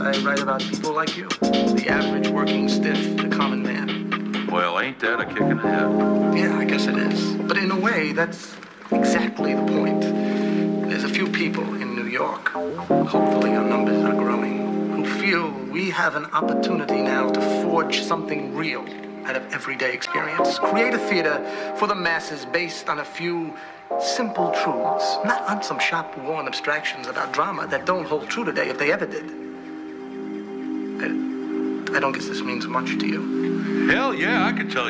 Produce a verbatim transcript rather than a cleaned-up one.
I write about people like you. The average working stiff, the common man. Well, ain't that a kick in the head? Yeah, I guess it is. But in a way, that's exactly the point. There's a few people in New York, hopefully our numbers are growing, who feel we have an opportunity now to forge something real out of everyday experience. Create a theater for the masses based on a few simple truths, not on some sharp-worn abstractions about drama that don't hold true today if they ever did. I, I don't guess this means much to you. Hell yeah, I can tell you.